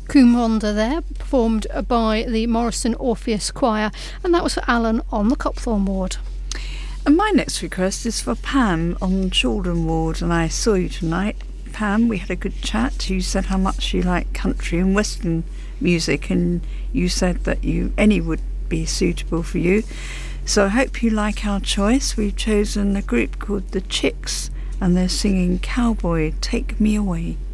Cumronda there, performed by the Morrison Orpheus Choir, and that was for Alan on the Copthorne ward. And my next request is for Pam on Chaldron ward, and I saw you tonight. Pam, we had a good chat. You said how much you like country and western music, and you said that any would be suitable for you. So I hope you like our choice. We've chosen a group called The Chicks, and they're singing Cowboy, Take Me Away.